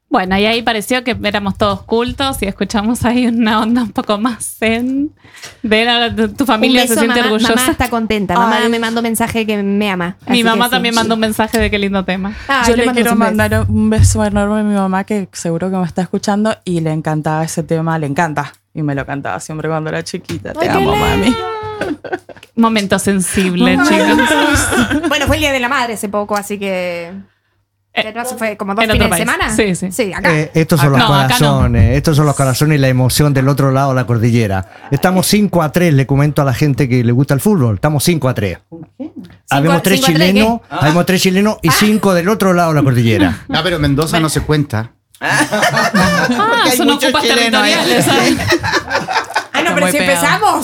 Bueno, y ahí pareció que éramos todos cultos y escuchamos ahí una onda un poco más zen. Tu familia se siente orgullosa. Mamá está contenta. Mamá me mandó un mensaje que me ama. Mi mamá también mandó un mensaje de qué lindo tema. Yo le quiero mandar un beso enorme a mi mamá, que seguro que me está escuchando, y le encantaba ese tema, le encanta. Y me lo cantaba siempre cuando era chiquita. Te amo, mami. Momento sensible, chicos. Bueno, fue el Día de la Madre hace poco, así que... fue como 2 fines de semana. Sí, acá. Estos son los corazones. Estos son los corazones y la emoción del otro lado de la cordillera. Estamos 5-3, le comento a la gente que le gusta el fútbol. Estamos 5-3. Habemos 3 chilenos, habemos 3 chilenos y 5 del otro lado de la cordillera. No, pero Mendoza no se cuenta. Son ocupas territoriales. No, pero si empezamos.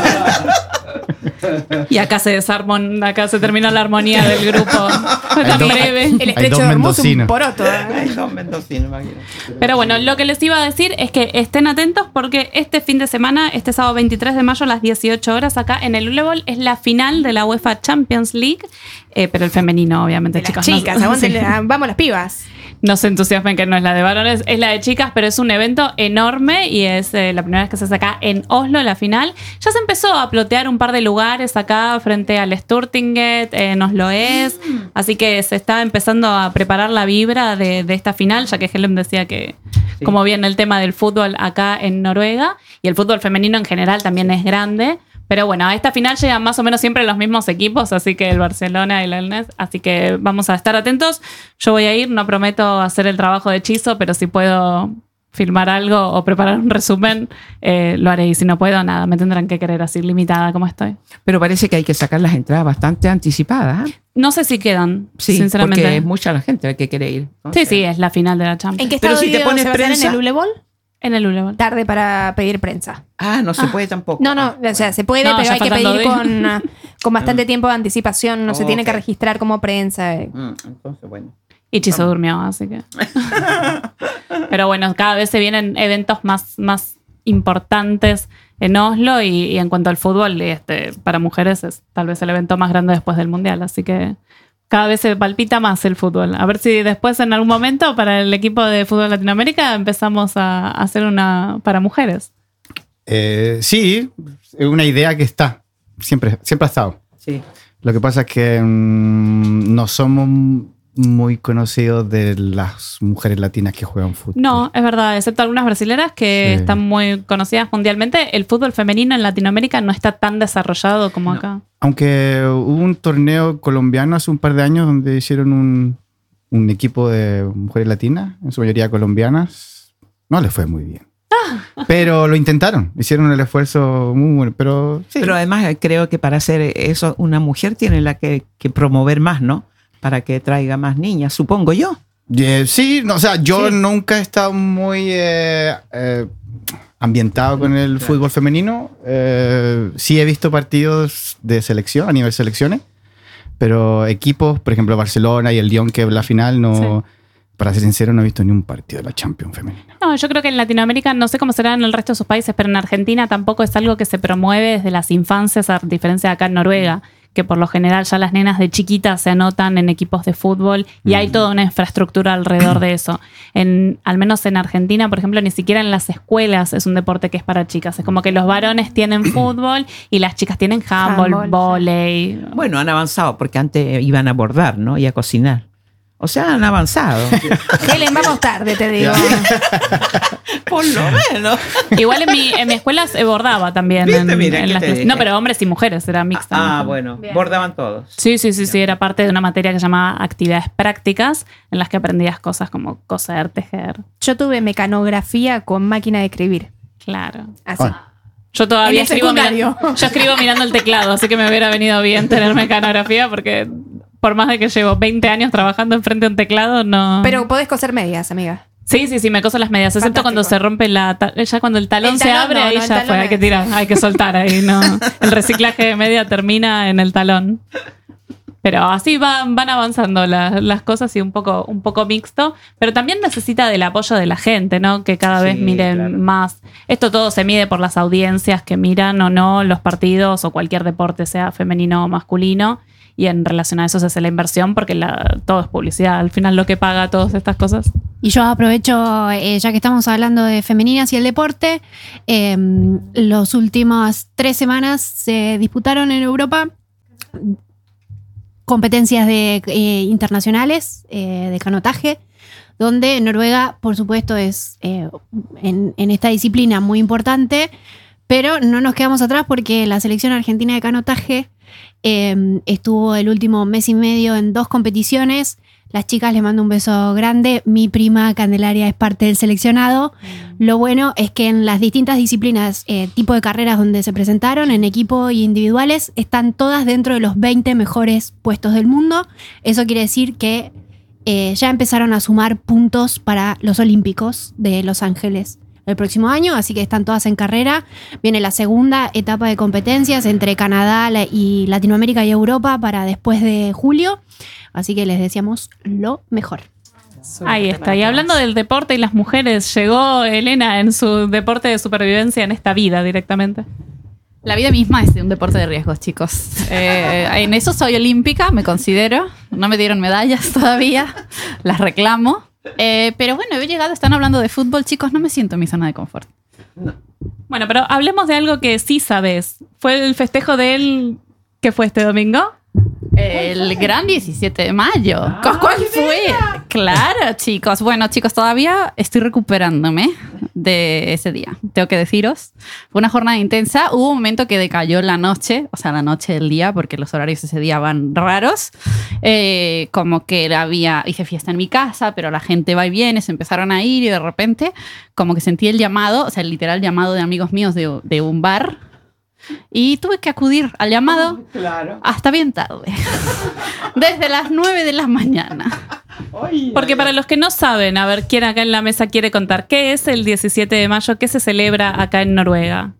Y acá se terminó la armonía del grupo. Fue tan breve. El estrecho de Hormuz un poroto. Hay 2 mendocinos, imagínate. Pero bueno, lo que les iba a decir es que estén atentos porque este fin de semana, este sábado 23 de mayo a las 18 horas, acá en el Ulebol, es la final de la UEFA Champions League. Pero el femenino, obviamente, chicas. Vamos las pibas. No se entusiasmen que no es la de varones, es la de chicas, pero es un evento enorme y es la primera vez que se hace acá en Oslo, la final. Ya se empezó a plotear un par de lugares acá frente al Sturtinget, en Oslo es, así que se está empezando a preparar la vibra de esta final, ya que Helen decía que como viene el tema del fútbol acá en Noruega, y el fútbol femenino en general también es grande. Pero bueno, a esta final llegan más o menos siempre los mismos equipos, así que el Barcelona y el Elnes, así que vamos a estar atentos. Yo voy a ir, no prometo hacer el trabajo de hechizo, pero si puedo filmar algo o preparar un resumen, lo haré. Y si no puedo, nada, me tendrán que querer así, limitada como estoy. Pero parece que hay que sacar las entradas bastante anticipadas. No sé si quedan, sí, sinceramente. Porque es mucha la gente que quiere ir. Entonces, sí, es la final de la Champions. ¿En qué estado si te pones se va a hacer prensa, en el Ulebol? En el Ulebol. Tarde para pedir prensa. No se puede tampoco. No, o sea, se puede, pero hay que pedir con bastante tiempo de anticipación. No se tiene que registrar como prensa. Entonces, bueno. Y Chizo durmió, así que... Pero bueno, cada vez se vienen eventos más importantes en Oslo y en cuanto al fútbol, para mujeres es tal vez el evento más grande después del Mundial, así que cada vez se palpita más el fútbol. A ver si después en algún momento para el equipo de fútbol Latinoamérica empezamos a hacer una para mujeres. Sí, es una idea que está, siempre ha estado. Sí. Lo que pasa es que no somos muy conocidos de las mujeres latinas que juegan fútbol. No, es verdad, excepto algunas brasileras que están muy conocidas mundialmente. El fútbol femenino en Latinoamérica no está tan desarrollado como acá. Aunque hubo un torneo colombiano hace un par de años donde hicieron un equipo de mujeres latinas, en su mayoría colombianas, no les fue muy bien. Pero lo intentaron, hicieron el esfuerzo muy bueno, pero sí. Pero además creo que para hacer eso una mujer tiene que promover más, ¿no? Para que traiga más niñas, supongo yo. Sí, o sea, yo nunca he estado muy ambientado con el fútbol femenino. Sí he visto partidos de selección, a nivel selecciones, pero equipos, por ejemplo, Barcelona y el Lyon, que es la final, no... Sí. Para ser sincero, no he visto ni un partido de la Champions femenina. No, yo creo que en Latinoamérica, no sé cómo será en el resto de sus países, pero en Argentina tampoco es algo que se promueve desde las infancias, a diferencia de acá en Noruega, que por lo general ya las nenas de chiquitas se anotan en equipos de fútbol y hay toda una infraestructura alrededor de eso. Al menos en Argentina, por ejemplo, ni siquiera en las escuelas es un deporte que es para chicas. Es como que los varones tienen fútbol y las chicas tienen handball, vóley. Bueno, han avanzado porque antes iban a bordar, ¿no? Y a cocinar. O sea, han avanzado. Helen, vamos tarde, te digo. Por lo menos. Igual en mi escuela se bordaba también. No, pero hombres y mujeres, era mixta. Bueno. Bien. Bordaban todos. Sí, era parte de una materia que se llamaba actividades prácticas, en las que aprendías cosas como coser, tejer. Yo tuve mecanografía con máquina de escribir. Claro. Así. Yo todavía escribo mirando el teclado, así que me hubiera venido bien tener mecanografía porque... Por más de que llevo 20 años trabajando enfrente de un teclado, no... Pero podés coser medias, amiga. Sí, me coso las medias. Excepto cuando se rompe ya cuando el talón se abre, ahí ya fue. Hay que tirar, hay que soltar ahí, ¿no? El reciclaje de media termina en el talón. Pero así van avanzando las cosas y un poco mixto. Pero también necesita del apoyo de la gente, ¿no? Que cada vez miren más. Esto todo se mide por las audiencias que miran o no los partidos o cualquier deporte, sea femenino o masculino. Y en relación a eso se hace la inversión porque todo es publicidad. Al final lo que paga todas estas cosas Y yo aprovecho, ya que estamos hablando de femeninas y el deporte, las últimas 3 semanas se disputaron en Europa competencias internacionales de canotaje, donde Noruega, por supuesto, es en esta disciplina muy importante, pero no nos quedamos atrás porque la selección argentina de canotaje estuvo el último mes y medio en 2 competiciones. Las chicas, les mando un beso grande. Mi prima Candelaria es parte del seleccionado. Lo bueno es que en las distintas disciplinas, tipo de carreras donde se presentaron, en equipo y individuales, están todas dentro de los 20 mejores puestos del mundo. Eso quiere decir que ya empezaron a sumar puntos para los Olímpicos de Los Ángeles el próximo año, así que están todas en carrera. Viene la segunda etapa de competencias entre Canadá y Latinoamérica y Europa para después de julio. Así que les deseamos lo mejor. Ahí está. Y hablando del deporte y las mujeres, llegó Elena en su deporte de supervivencia en esta vida directamente. La vida misma es un deporte de riesgos, chicos. En eso soy olímpica, me considero. No me dieron medallas todavía, las reclamo. Pero bueno, he llegado, están hablando de fútbol, chicos, no me siento en mi zona de confort. No. Bueno, pero hablemos de algo que sí sabes. ¿Fue el festejo de él que fue este domingo? El gran 17 de mayo. ¿Cuál fue? Claro, chicos. Bueno, chicos, todavía estoy recuperándome de ese día. Tengo que deciros. Fue una jornada intensa. Hubo un momento que decayó la noche, o sea, la noche del día, porque los horarios ese día van raros. Como que hice fiesta en mi casa, pero la gente va y viene, se empezaron a ir y de repente como que sentí el llamado, o sea, el literal llamado de amigos míos de un bar. Y tuve que acudir al llamado hasta bien tarde. Desde las 9 de la mañana. Porque para los que no saben, a ver, ¿quién acá en la mesa quiere contar? ¿Qué es el 17 de mayo? ¿Qué se celebra acá en Noruega?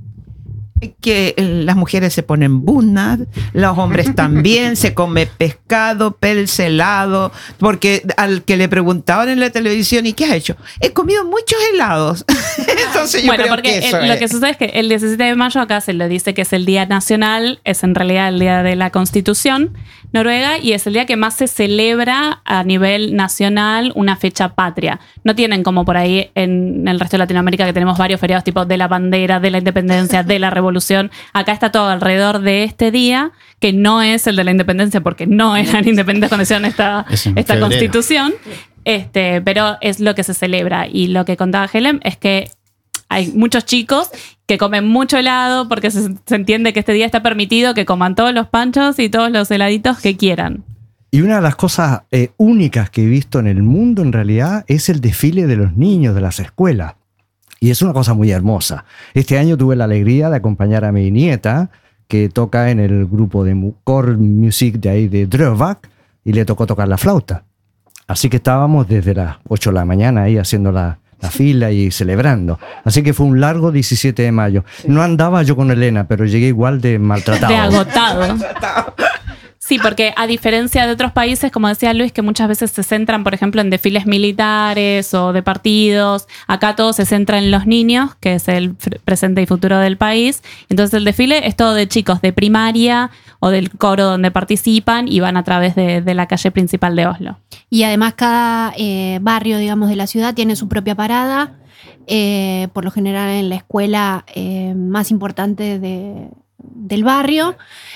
Que las mujeres se ponen bunad, los hombres también, se come pescado, pels helado, porque al que le preguntaban en la televisión, ¿y qué has hecho? He comido muchos helados. Entonces yo creo que eso lo que sucede es que el 17 de mayo acá se le dice que es el día nacional, es en realidad el día de la Constitución noruega y es el día que más se celebra a nivel nacional una fecha patria. No tienen como por ahí en el resto de Latinoamérica que tenemos varios feriados tipo de la bandera, de la independencia, de la revolución. Acá está todo alrededor de este día, que no es el de la independencia porque no eran independientes cuando hicieron esta Constitución, pero es lo que se celebra. Y lo que contaba Helen es que hay muchos chicos que comen mucho helado porque se entiende que este día está permitido que coman todos los panchos y todos los heladitos que quieran. Y una de las cosas únicas que he visto en el mundo en realidad es el desfile de los niños de las escuelas. Y es una cosa muy hermosa. Este año tuve la alegría de acompañar a mi nieta, que toca en el grupo de Core Music de ahí de Drøbak, y le tocó tocar la flauta. Así que estábamos desde las 8 de la mañana ahí haciendo la fila y celebrando. Así que fue un largo 17 de mayo. No andaba yo con Elena, pero llegué igual de maltratado. De agotado. Sí, porque a diferencia de otros países, como decía Luis, que muchas veces se centran, por ejemplo, en desfiles militares o de partidos, acá todo se centra en los niños, que es el presente y futuro del país. Entonces el desfile es todo de chicos de primaria o del coro donde participan y van a través de la calle principal de Oslo. Y además cada barrio, digamos, de la ciudad tiene su propia parada. Por lo general en la escuela más importante del barrio.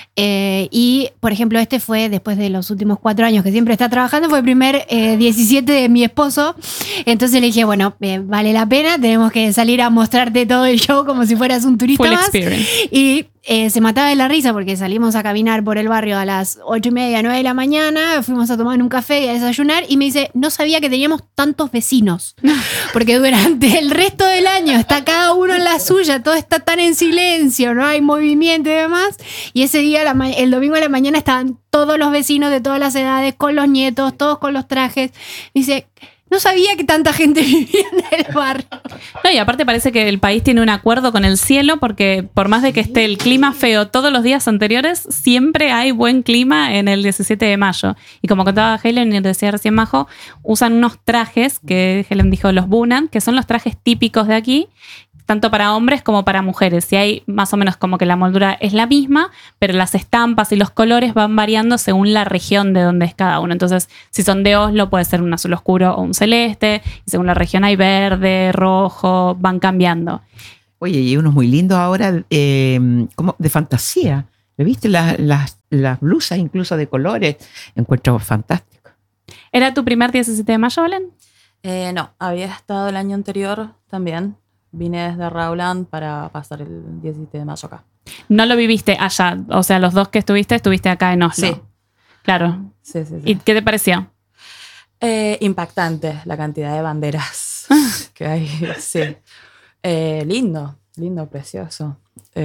Y, por ejemplo, este fue después de los últimos 4 años que siempre está trabajando, fue el primer 17 de mi esposo. Entonces le dije, bueno, vale la pena, tenemos que salir a mostrarte todo el show como si fueras un turista Full más. Experience. Y se mataba de la risa porque salimos a caminar por el barrio a las 8:30, 9 de la mañana, fuimos a tomar un café y a desayunar y me dice, no sabía que teníamos tantos vecinos, porque durante el resto del año está cada uno en la suya, todo está tan en silencio, no hay movimiento y demás, y ese día, el domingo a la mañana, estaban todos los vecinos de todas las edades, con los nietos, todos con los trajes. Dice, no sabía que tanta gente vivía en el barrio. No, y aparte parece que el país tiene un acuerdo con el cielo porque por más de que esté el clima feo todos los días anteriores, siempre hay buen clima en el 17 de mayo. Y como contaba Helen y decía recién Majo, usan unos trajes que Helen dijo los bunad, que son los trajes típicos de aquí, tanto para hombres como para mujeres. Y hay más o menos como que la moldura es la misma, pero las estampas y los colores van variando según la región de donde es cada uno. Entonces, si son de Oslo, puede ser un azul oscuro o un celeste. Y según la región hay verde, rojo, van cambiando. Oye, y unos muy lindos ahora, como de fantasía. ¿Le viste las blusas incluso de colores? Encuentro fantástico. ¿Era tu primer 17 de mayo, Belén? No, había estado el año anterior también. Vine desde Rauland para pasar el 17 de mayo acá. No lo viviste allá, o sea, los dos que estuviste acá en Oslo. Sí. Claro. Sí. ¿Y qué te pareció? Impactante la cantidad de banderas que hay. Sí. Lindo, precioso.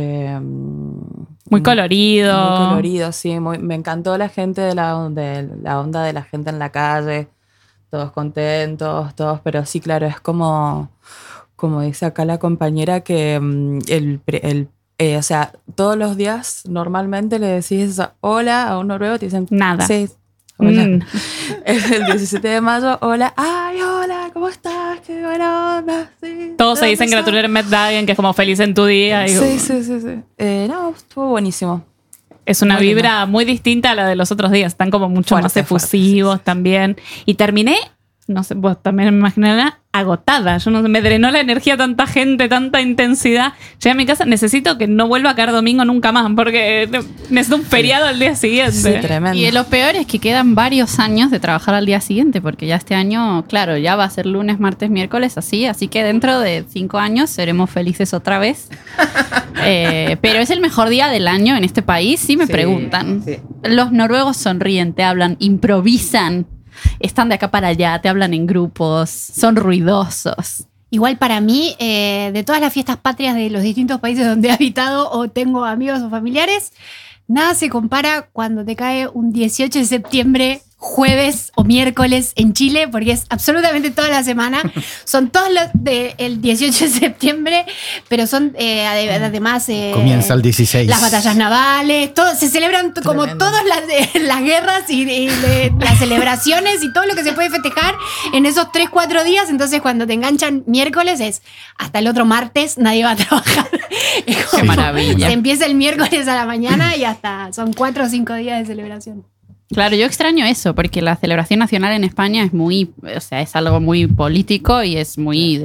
Muy colorido. Muy colorido, sí. Me encantó la gente de la onda de la gente en la calle. Todos contentos, todos, pero sí, claro, es como dice acá la compañera, que o sea, todos los días normalmente le decís hola a un noruego, te dicen nada. Sí, hola. El 17 de mayo, hola, ay, hola, ¿cómo estás? Qué buena onda. Sí, todos se dicen gratulerer med dagen, que es como feliz en tu día. Sí. No, estuvo buenísimo. Es una vibra muy distinta a la de los otros días. Están como mucho más efusivos también. Y terminé, no sé, vos también me imaginarás, agotada. Yo no sé, me drenó la energía tanta gente, tanta intensidad. Llegué a mi casa, necesito que no vuelva a caer domingo nunca más, porque necesito un feriado al día siguiente. Sí, tremendo. Y lo peor es que quedan varios años de trabajar al día siguiente, porque ya este año, claro, ya va a ser lunes, martes, miércoles, así que dentro de 5 años seremos felices otra vez. Pero es el mejor día del año en este país, sí me preguntan. Sí. Los noruegos sonríen, te hablan, improvisan. Están de acá para allá, te hablan en grupos, son ruidosos. Igual para mí, de todas las fiestas patrias de los distintos países donde he habitado o tengo amigos o familiares, nada se compara cuando te cae un 18 de septiembre, jueves o miércoles en Chile, porque es absolutamente toda la semana. Son todos los del 18 de septiembre, pero son además... comienza el 16. Las batallas navales, se celebran como todas las guerras y las celebraciones y todo lo que se puede festejar en esos 3-4 días. Entonces cuando te enganchan miércoles es hasta el otro martes nadie va a trabajar. Qué maravilla. Se empieza el miércoles a la mañana y hasta son 4 o 5 días de celebración. Claro, yo extraño eso, porque la celebración nacional en España es muy, o sea, es algo muy político y es muy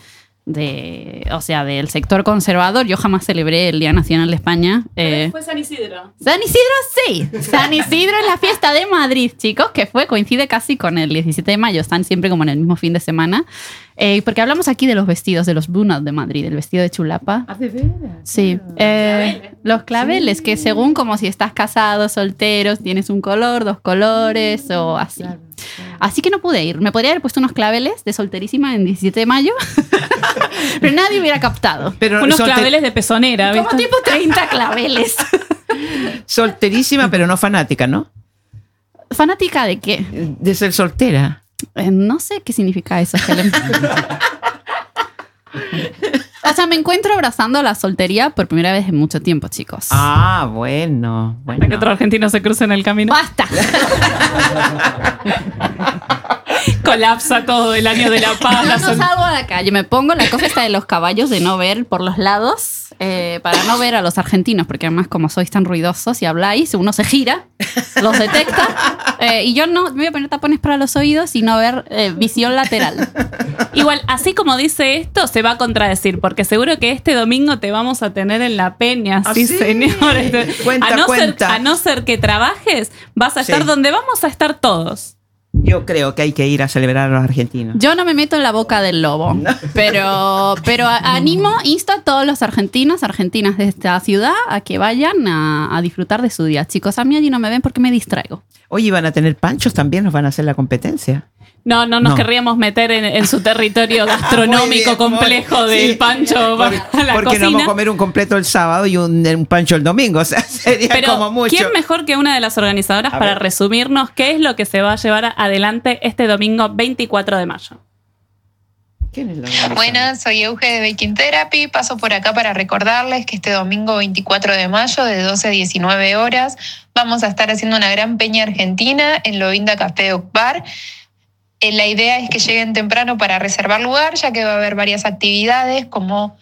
o sea, del sector conservador. Yo jamás celebré el Día Nacional de España. Fue San Isidro. San Isidro, sí. San Isidro es la fiesta de Madrid, chicos, que coincide casi con el 17 de mayo. Están siempre como en el mismo fin de semana. Porque hablamos aquí de los vestidos, de los bunad de Madrid, el vestido de chulapa. ¿Ah, de veras? Sí. Los claveles, que según como si estás casado, solteros, tienes un color, 2 colores o así. Claro. Así que no pude ir. Me podría haber puesto unos claveles de solterísima en 17 de mayo, pero nadie hubiera captado. Pero unos claveles de pezonera, ¿viste? Como tipo 30 claveles. Solterísima, pero no fanática, ¿no? ¿Fanática de qué? De ser soltera. No sé qué significa eso, Helen. O sea, me encuentro abrazando la soltería por primera vez en mucho tiempo, chicos. Ah, bueno. Para que otro argentino se cruce en el camino. ¡Basta! Colapsa todo el año de la paz. Yo no salgo de la calle, me pongo la cosa esta de los caballos, de no ver por los lados, para no ver a los argentinos, porque además como sois tan ruidosos y habláis, uno se gira, los detecta, y yo no, me voy a poner tapones para los oídos y no ver visión lateral. Igual, así como dice esto, se va a contradecir, porque seguro que este domingo te vamos a tener en la peña, sí, señores. A no ser que trabajes, vas a estar donde vamos a estar todos. Yo creo que hay que ir a celebrar a los argentinos. Yo no me meto en la boca del lobo, no. pero insto a todos los argentinas de esta ciudad a que vayan a disfrutar de su día. Chicos, a mí allí no me ven porque me distraigo. Oye, ¿van a tener panchos también? ¿Nos van a hacer la competencia? No nos querríamos meter en su territorio gastronómico complejo del pancho a la porque cocina. No vamos a comer un completo el sábado y un pancho el domingo. O sea, sería como mucho. ¿Quién mejor que una de las organizadoras para resumirnos qué es lo que se va a llevar adelante este domingo 24 de mayo? Buenas, soy Euge de Baking Therapy. Paso por acá para recordarles que este domingo 24 de mayo de 12 a 19 horas vamos a estar haciendo una gran peña argentina en Lovinda Café Oak Bar. La idea es que lleguen temprano para reservar lugar, ya que va a haber varias actividades como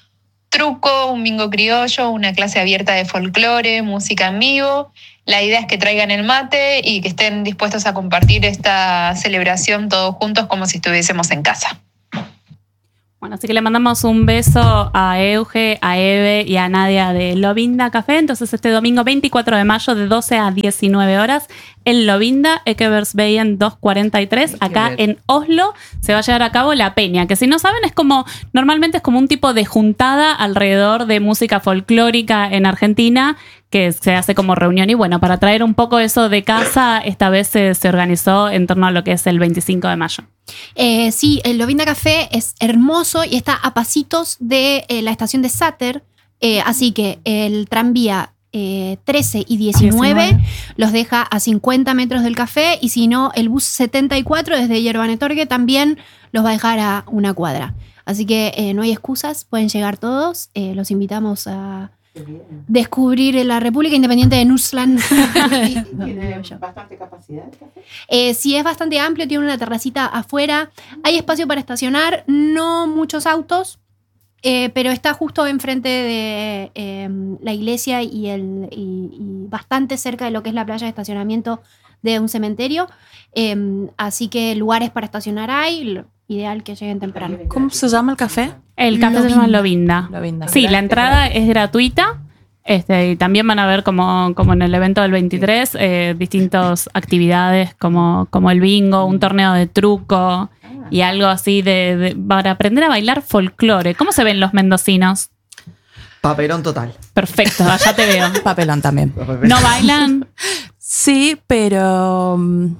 truco, un bingo criollo, una clase abierta de folclore, música en vivo. La idea es que traigan el mate y que estén dispuestos a compartir esta celebración todos juntos como si estuviésemos en casa. Bueno, así que le mandamos un beso a Euge, a Eve y a Nadia de Lovinda Café. Entonces este domingo 24 de mayo de 12 a 19 horas en Lovinda, Ekebergsveien 243, acá en Oslo, se va a llevar a cabo la peña, que si no saben normalmente es como un tipo de juntada alrededor de música folclórica en Argentina, que se hace como reunión. Y bueno, para traer un poco eso de casa, esta vez se organizó en torno a lo que es el 25 de mayo. Sí, el Lovinda Café es hermoso y está a pasitos de la estación de Sater, así que el tranvía 13 y 19 los deja a 50 metros del café, y si no, el bus 74 desde Yerbanetorge también los va a dejar a una cuadra. Así que no hay excusas, pueden llegar todos. Los invitamos a descubrir la República Independiente de Nordsjælland. ¿Tiene bastante capacidad el café? Sí, es bastante amplio, tiene una terracita afuera, hay espacio para estacionar, no muchos autos, pero está justo enfrente de la iglesia y bastante cerca de lo que es la playa de estacionamiento de un cementerio, así que lugares para estacionar hay. Ideal que lleguen temprano. ¿Cómo se llama el café? El café se llama Lovinda. Sí, la entrada es gratuita. Y también van a ver como en el evento del 23 distintas actividades como el bingo, un torneo de truco y algo así para aprender a bailar folclore. ¿Cómo se ven los mendocinos? Papelón total. Perfecto, allá te veo. Papelón también. ¿No bailan? Sí, pero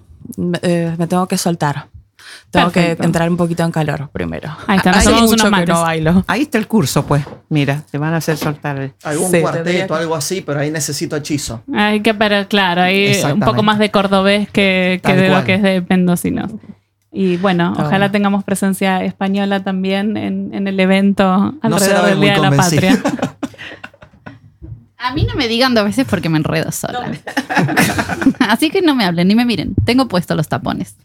me tengo que soltar. Tengo que entrar un poquito en calor primero. Ahí está, hace nosotros mucho unos que no bailo. Ahí está el curso, pues. Mira, te van a hacer soltar. Algún cuarteto, algo así, pero ahí necesito hechizo. Hay que, pero claro, hay un poco más de cordobés que de lo que es de mendocinos. Y bueno, ojalá tengamos presencia española también en el evento alrededor del Día de la Patria. A mí no me digan 2 veces porque me enredo sola. Así que no me hablen ni me miren. Tengo puestos los tapones.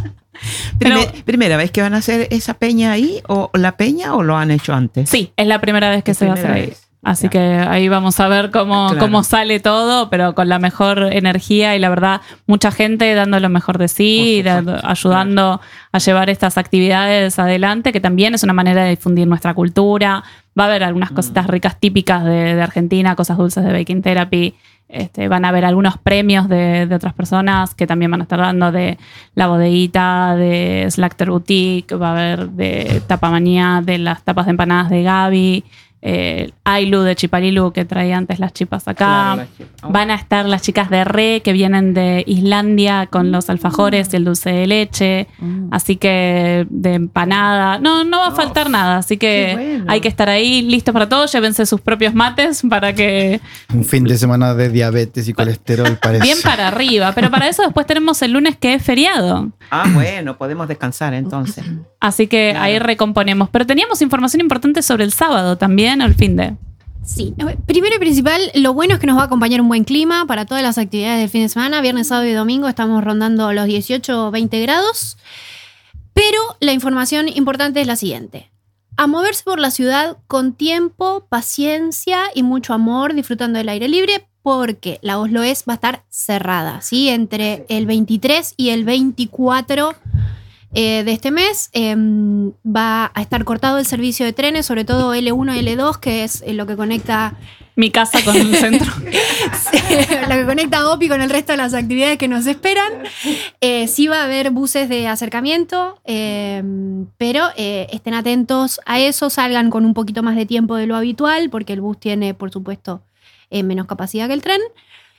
¿Primera vez que van a hacer esa peña ahí? ¿O la peña o lo han hecho antes? Sí, es la primera vez que se va a hacer ahí. Así que ahí vamos a ver cómo sale todo, pero con la mejor energía y la verdad, mucha gente dando lo mejor de sí, ayudando a llevar estas actividades adelante, que también es una manera de difundir nuestra cultura. Va a haber algunas cositas ricas típicas de Argentina, cosas dulces de Baking Therapy. Van a haber algunos premios de otras personas que también van a estar dando, de La Bodeguita, de Slacter Boutique, va a haber de Tapamanía, de las tapas de empanadas de Gaby, Ailu de Chipalilu, que traía antes las chipas acá. Claro, van a estar las chicas de Re, que vienen de Islandia con los alfajores y el dulce de leche. Así que de empanada. No va a faltar nada. Así que hay que estar ahí listos para todo. Llévense sus propios mates para que... Un fin de semana de diabetes y colesterol parece. Bien para arriba. Pero para eso después tenemos el lunes, que es feriado. Bueno, podemos descansar entonces. Así que ahí recomponemos. Pero teníamos información importante sobre el sábado también, o el fin de... Sí, primero y principal, lo bueno es que nos va a acompañar un buen clima para todas las actividades del fin de semana. Viernes, sábado y domingo estamos rondando los 18 o 20 grados. Pero la información importante es la siguiente. A moverse por la ciudad con tiempo, paciencia y mucho amor, disfrutando del aire libre, porque la Oslo va a estar cerrada, ¿sí? Entre el 23 y el 24 de este mes va a estar cortado el servicio de trenes, sobre todo L1 y L2, que es lo que conecta mi casa con el centro. Lo que conecta OPI con el resto de las actividades que nos esperan. Sí va a haber buses de acercamiento, pero estén atentos a eso, salgan con un poquito más de tiempo de lo habitual, porque el bus tiene, por supuesto, menos capacidad que el tren.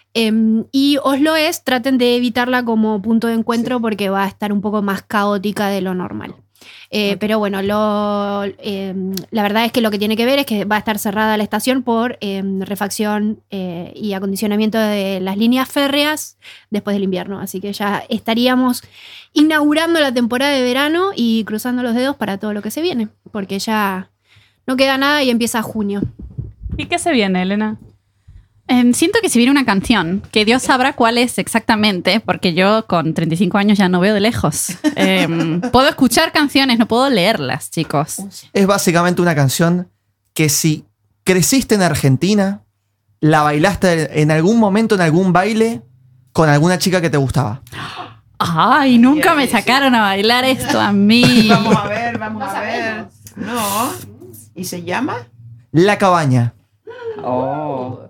Y Oslo traten de evitarla como punto de encuentro porque va a estar un poco más caótica de lo normal. Pero bueno, la verdad es que lo que tiene que ver es que va a estar cerrada la estación por refacción y acondicionamiento de las líneas férreas después del invierno. Así que ya estaríamos inaugurando la temporada de verano y cruzando los dedos para todo lo que se viene, porque ya no queda nada y empieza junio. ¿Y qué se viene, Elena? Siento que si viene una canción, que Dios sabrá cuál es exactamente, porque yo con 35 años ya no veo de lejos. Puedo escuchar canciones, no puedo leerlas, chicos. Es básicamente una canción que si creciste en Argentina, la bailaste en algún momento, en algún baile, con alguna chica que te gustaba. Ay, nunca me sacaron a bailar esto a mí. Vamos a ver. No. ¿Y se llama? La Cabaña. Oh.